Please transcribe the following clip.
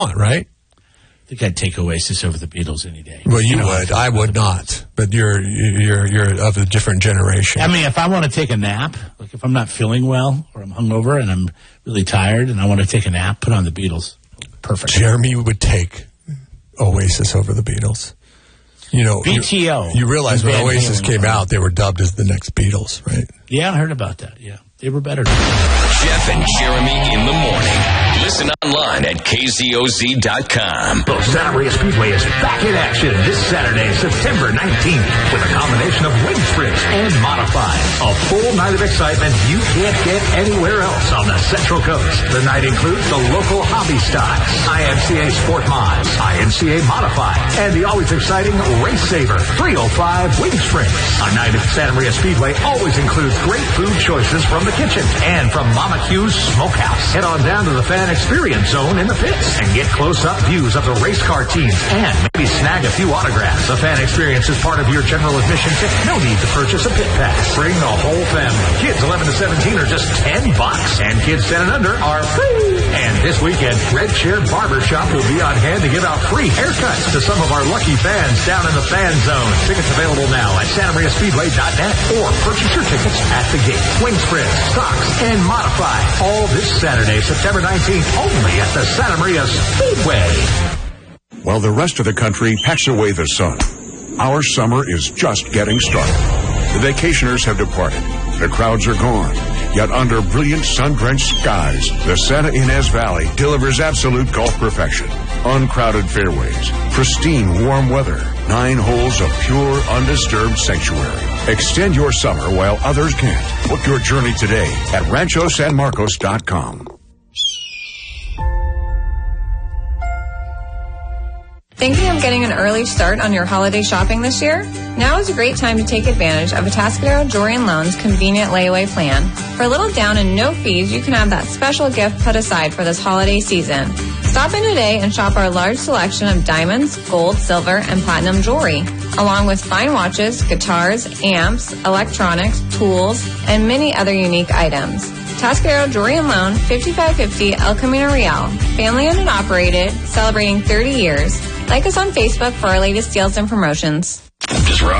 right? I think I'd take Oasis over the Beatles any day. Well, you would. I would not. But you're of a different generation. I mean, if I want to take a nap, like if I'm not feeling well or I'm hungover and I'm really tired and I want to take a nap, put on the Beatles. Perfect. Jeremy would take Oasis over the Beatles. You know, BTO. You realize when Oasis came out, they were dubbed as the next Beatles, right? Yeah, I heard about that. Yeah, they were better. Jeff and Jeremy in the morning. Listen online at KZOZ.com. The Santa Maria Speedway is back in action this Saturday, September 19th, with a combination of wing sprints and modified. A full night of excitement you can't get anywhere else on the Central Coast. The night includes the local hobby stocks, IMCA Sport Mods, IMCA Modified, and the always exciting Race Saver 305 Wing Sprints. A night at Santa Maria Speedway always includes great food choices from the kitchen and from Mama Q's Smokehouse. Head on down to the Fan Experience Zone in the pits and get close-up views of the race car teams and maybe snag a few autographs. The Fan Experience is part of your general admission ticket. No need to purchase a pit pass. Bring the whole family. Kids 11 to 17 are just $10, and kids 10 and under are free. And this weekend, Red Chair Barbershop will be on hand to give out free haircuts to some of our lucky fans down in the Fan Zone. Tickets available now at SantaMariaSpeedway.net or purchase your tickets at the gate. Wing sprints, stocks, and modified. All this Saturday, September 19th, only at the Santa Maria Speedway. While the rest of the country packs away the sun, our summer is just getting started. The vacationers have departed. The crowds are gone. Yet under brilliant sun-drenched skies, the Santa Ynez Valley delivers absolute golf perfection. Uncrowded fairways, pristine warm weather, 9 holes of pure, undisturbed sanctuary. Extend your summer while others can't. Book your journey today at RanchoSanMarcos.com. Thinking of getting an early start on your holiday shopping this year? Now is a great time to take advantage of Atascadero Jewelry & Loan's convenient layaway plan. For a little down and no fees, you can have that special gift put aside for this holiday season. Stop in today and shop our large selection of diamonds, gold, silver, and platinum jewelry, along with fine watches, guitars, amps, electronics, tools, and many other unique items. Atascadero Jewelry & Loan, 5550 El Camino Real. Family owned and operated, celebrating 30 years. Like us on Facebook for our latest deals and promotions. Does Rob